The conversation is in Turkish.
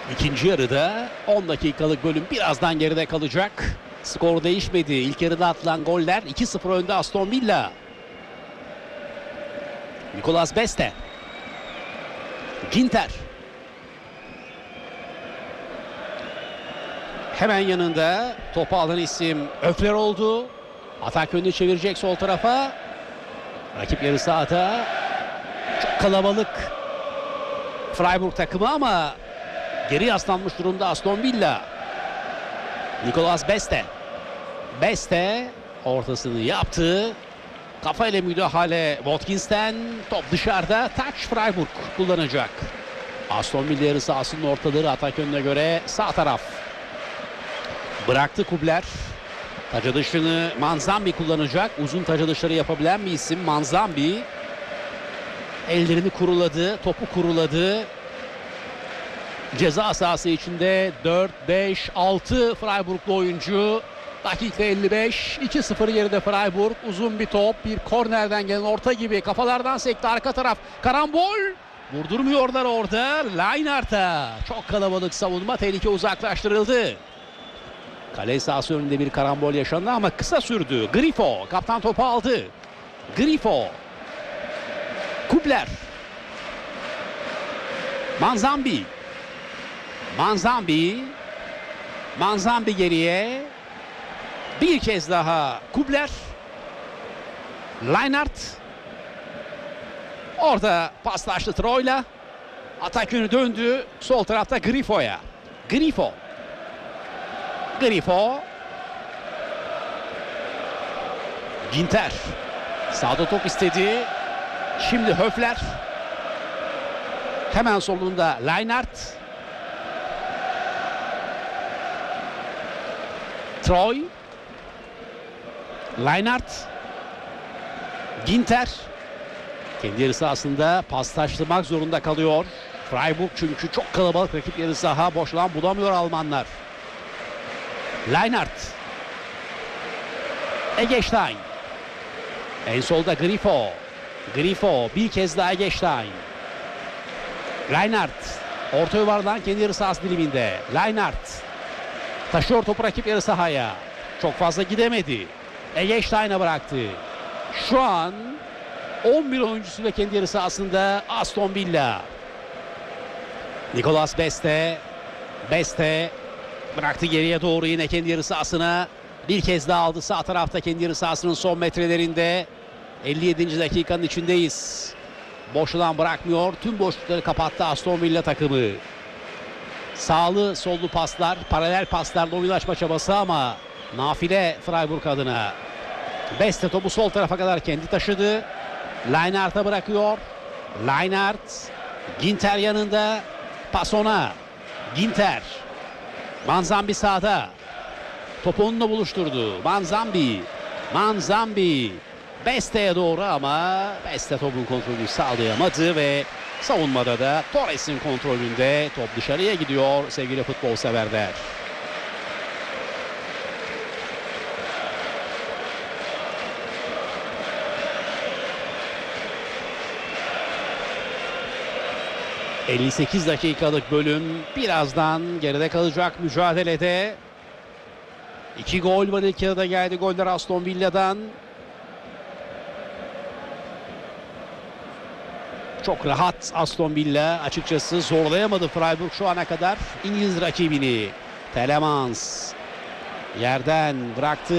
İkinci yarıda 10 dakikalık bölüm birazdan geride kalacak. Skor değişmedi. İlk yarıda atılan goller 2-0 önde Aston Villa. Nicolas Beste. Ginter. Hemen yanında topu alan isim Öfler oldu. Atak yönünü çevirecek sol tarafa. Rakip yarı sahada. Çok kalabalık Freiburg takımı ama geri yaslanmış durumda Aston Villa. Nicolas Beste. Beste ortasını yaptı. Kafayla müdahale Watkins'ten. Top dışarıda. Touch Freiburg kullanacak. Aston Villa yarı sahasının ortaları atak yönüne göre sağ taraf. Bıraktı Kubler. Taca dışını Manzambi kullanacak. Uzun taca dışları yapabilen bir isim Manzambi. Ellerini kuruladı. Topu kuruladı. Ceza sahası içinde 4-5-6 Freiburglu oyuncu. Dakika 55. 2-0 geride Freiburg. Uzun bir top. Bir kornerden gelen orta gibi. Kafalardan sekti arka taraf. Karambol. Vurdurmuyorlar orada. Lineart'a. Çok kalabalık savunma. Tehlike uzaklaştırıldı. Kale sahası önünde bir karambol yaşandı ama kısa sürdü. Grifo. Kaptan topu aldı. Grifo. Kubler. Manzambi. Manzambi. Manzambi geriye. Bir kez daha Kubler. Lineart. Orada paslaştı Troy'la. Atak yönü döndü. Sol tarafta Grifo'ya. Grifo. Grifo. Ginter. Sağda top istedi. Şimdi Höfler. Hemen solunda Lineart. Troy. Lineart. Ginter. Kendi yarı sahasında paslaştırmak zorunda kalıyor. Freiburg çünkü çok kalabalık rakip yarı saha. Boş alan bulamıyor Almanlar. Lineart. Eggestein. En solda Grifo. Grifo bir kez daha Eggestein. Lineart. Orta yuvardan kendi yarı sahası diliminde. Lineart. Taşıyor topu rakip yarı sahaya. Çok fazla gidemedi. Eggestein'e bıraktı. Şu an 11 oyuncusuyla kendi yarı sahasında Aston Villa. Nicolas Beste. Beste bıraktı geriye doğru yine kendi yarı sahasına. Bir kez daha aldı sağ tarafta kendi yarı sahasının son metrelerinde. 57. dakikanın içindeyiz. Boş alan bırakmıyor. Tüm boşlukları kapattı Aston Villa takımı. Sağlı sollu paslar, paralel paslarla oyun açma çabası ama nafile Freiburg adına. Beste topu sol tarafa kadar kendi taşıdı. Lineart'a bırakıyor. Lineart. Ginter yanında. Pas ona. Ginter. Manzambi sağda. Topu onunla buluşturdu. Manzambi. Manzambi. Beste'ye doğru ama Beste topun kontrolünü sağlayamadı ve savunmada da Torres'in kontrolünde top dışarıya gidiyor sevgili futbol severler. ...58 dakikalık bölüm birazdan geride kalacak mücadelede. 2 gol var ilk yarıda geldi goller Aston Villa'dan. Çok rahat Aston Villa açıkçası zorlayamadı Freiburg şu ana kadar İngiliz rakibini. Telemans yerden bıraktı.